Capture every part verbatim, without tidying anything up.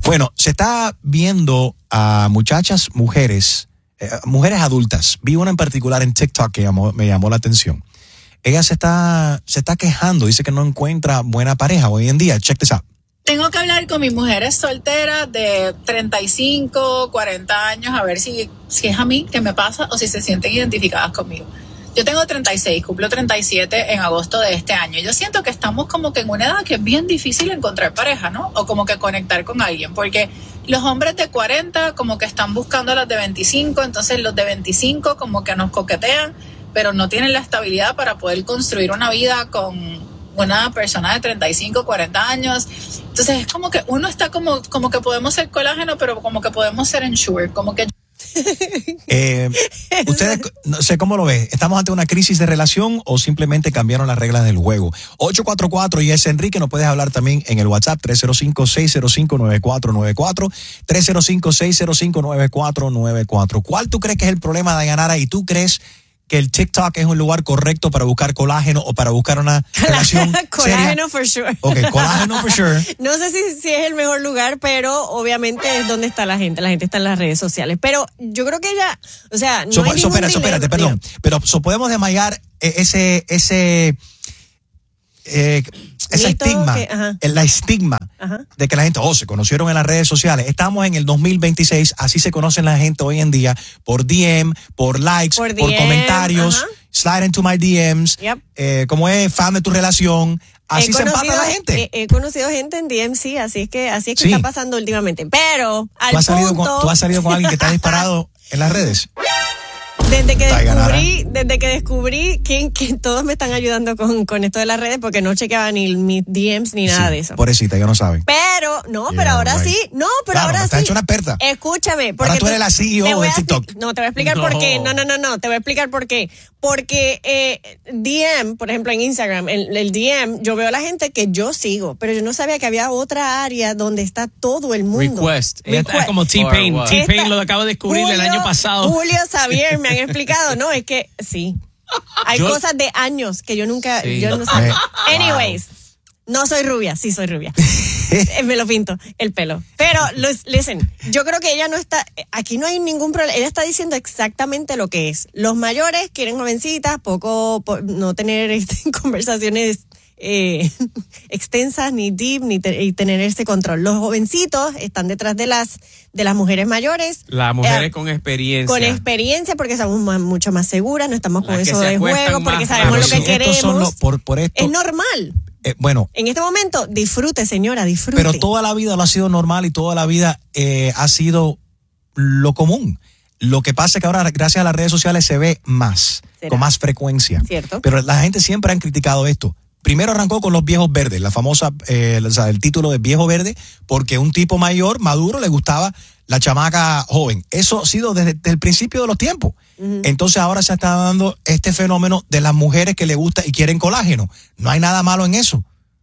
Bueno, se está viendo a muchachas, mujeres, eh, mujeres adultas. Vi una en particular en TikTok que llamó, me llamó la atención. Ella se está, se está quejando, dice que no encuentra buena pareja hoy en día. Check this out. Tengo que hablar con mis mujeres solteras de treinta y cinco, cuarenta años a ver si, si es a mí que me pasa o si se sienten identificadas conmigo. Yo tengo treinta y seis, cumplo treinta y siete en agosto de este año. Yo siento que estamos como que en una edad que es bien difícil encontrar pareja, ¿no? O como que conectar con alguien, porque los hombres de cuarenta como que están buscando a las de veinticinco, entonces los de veinticinco como que nos coquetean, pero no tienen la estabilidad para poder construir una vida con una persona de treinta y cinco, cuarenta años. Entonces es como que uno está como, como que podemos ser colágeno, pero como que podemos ser ensure, como que... Eh, ustedes, no sé cómo lo ves. ¿Estamos ante una crisis de relación o simplemente cambiaron las reglas del juego? ocho cuatro cuatro y es Enrique. Nos puedes hablar también en el WhatsApp tres cero cinco, seis cero cinco, nueve cuatro nueve cuatro, tres cero cinco, seis cero cinco, nueve cuatro nueve cuatro. ¿Cuál tú crees que es el problema, Dayanara? ¿Y tú crees que el TikTok es un lugar correcto para buscar colágeno o para buscar una relación colágeno seria? for sure. Ok, colágeno for sure. No sé si, si es el mejor lugar, pero obviamente es donde está la gente. La gente está en las redes sociales. Pero yo creo que ella, o sea, no so, hay so, ningún espérate, dilema. espérate, perdón. Pero so, podemos desmayar ese, ese, eh, ese Mito estigma, que- ajá. la estigma Ajá. de que la gente, oh, se conocieron en las redes sociales. Estamos en el dos mil veintiséis, así se conocen la gente hoy en día, por D M, por likes, Por por, D M, comentarios, ajá. slide into my D Ms, Yep. eh, como es fan de tu relación. Así He se empata conocido- la gente. He, he conocido gente en D M C, así es que así es que Sí. está pasando últimamente. Pero al ¿Tú has, salido punto, con, ¿Tú has salido con alguien que está disparado en las redes? desde que Dayanara. descubrí, desde que descubrí que, que todos me están ayudando con, con esto de las redes porque no chequeaba ni mis D Ms ni nada Sí, de eso. pobrecita, ya no saben. Pero, no, Yeah, pero ahora right. sí, no, pero Claro, ahora estás sí. hecha una experta. Escúchame, porque Ahora tú eres la C E O te voy de a TikTok. expli- No, te voy a explicar por No. qué. No, no, no, no, te voy a explicar por qué. Porque eh, D M, por ejemplo, en Instagram, el, el D M, yo veo a la gente que yo sigo, pero yo no sabía que había otra área donde está todo el mundo. Request. Ella está Request. como T-Pain. Or what? T-Pain Esta- lo acabo de descubrir el Julio- año pasado. Julio Xavier me han explicado, no, es que sí. Hay Yo- cosas de años que yo nunca, Sí. yo no Me- sabía. Anyways, no soy rubia, sí soy rubia. Eh, Me lo pinto, el pelo. Pero, los- listen, yo creo que ella no está, aquí no hay ningún problema. Ella está diciendo exactamente lo que es. Los mayores quieren jovencitas, poco, po- no tener este, conversaciones eh, extensas, ni deep, ni te- y tener ese control. Los jovencitos están detrás de las, de las mujeres mayores. Las mujeres Eh, con experiencia. Con experiencia, porque somos más- mucho más seguras, no estamos con Las que eso se de acuestan juego, porque más sabemos Pero lo que si estos queremos. son los- por, por esto, Es normal. eh, bueno, En este momento, disfrute, señora, disfrute. pero toda la vida lo ha sido normal y toda la vida eh, ha sido lo común. Lo que pasa es que ahora, gracias a las redes sociales, se ve más, ¿Será? con más frecuencia. Cierto. Pero la gente siempre ha criticado esto. Primero arrancó con los viejos verdes, la famosa, eh, o sea, el título de viejo verde, porque un tipo mayor, maduro, le gustaba la chamaca joven. Eso ha sido desde, desde el principio de los tiempos. Entonces ahora se está dando este fenómeno de las mujeres que le gusta y quieren colágeno. No hay nada malo en eso.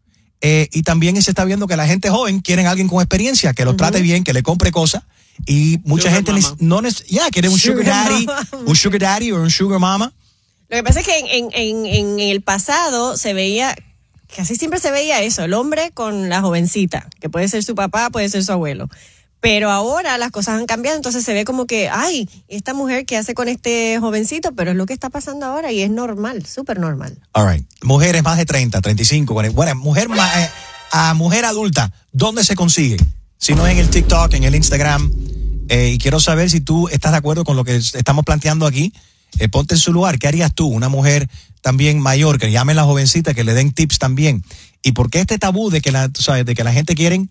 Eh, y también se está viendo que la gente joven quiere a alguien con experiencia, que lo trate bien, que le compre cosas. Y mucha Sugar gente mama. neces- no neces- ya quiere un sugar Sugar daddy, mama. un sugar daddy o un sugar mama. Lo que pasa es que en, en, en, en el pasado se veía, casi siempre se veía eso, el hombre con la jovencita, que puede ser su papá, puede ser su abuelo. Pero ahora las cosas han cambiado, entonces se ve como que, ay, esta mujer que hace con este jovencito, pero es lo que está pasando ahora y es normal, súper normal. All right. Mujeres más de treinta, treinta y cinco, cuarenta. Bueno, mujer ma- eh, a mujer adulta, ¿dónde se consigue? Si no es en el TikTok, en el Instagram. Eh, y quiero saber si tú estás de acuerdo con lo que estamos planteando aquí. Eh, ponte en su lugar. ¿Qué harías tú? Una mujer también mayor, que llamen a la jovencita, que le den tips también. ¿Y por qué este tabú de que la, tú sabes, de que la gente quiere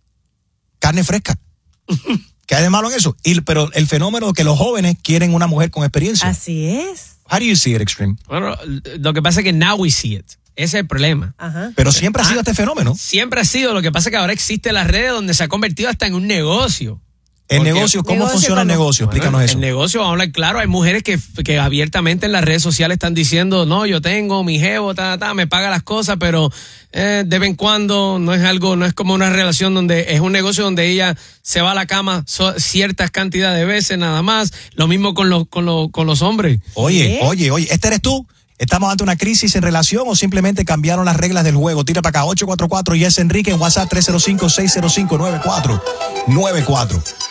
carne fresca? ¿Qué hay de malo en eso? Y, pero el fenómeno de que los jóvenes quieren una mujer con experiencia. Así es. How do you see it, Extreme? Bueno, lo que pasa es que now we see it. Ese es el problema. Ajá. Pero siempre ha sido Ah. este fenómeno. Siempre ha sido. Lo que pasa es que ahora existen las redes donde se ha convertido hasta en un negocio. El Porque- negocio, ¿cómo Negocio, funciona el ¿cómo? negocio? Explícanos Bueno, eso. El negocio, vamos a hablar claro, hay mujeres que, que abiertamente en las redes sociales están diciendo, no, yo tengo mi jevo, ta, ta, me paga las cosas, pero eh, de vez en cuando no es algo, no es como una relación donde es un negocio donde ella se va a la cama so- ciertas cantidades de veces nada más. Lo mismo con los, con los, con los hombres. Oye, ¿Qué? oye, oye, este eres tú. ¿Estamos ante una crisis en relación o simplemente cambiaron las reglas del juego? Tira para acá, ocho cuatro cuatro y es Enrique en WhatsApp tres cero cinco, seis cero cinco, nueve cuatro nueve cuatro.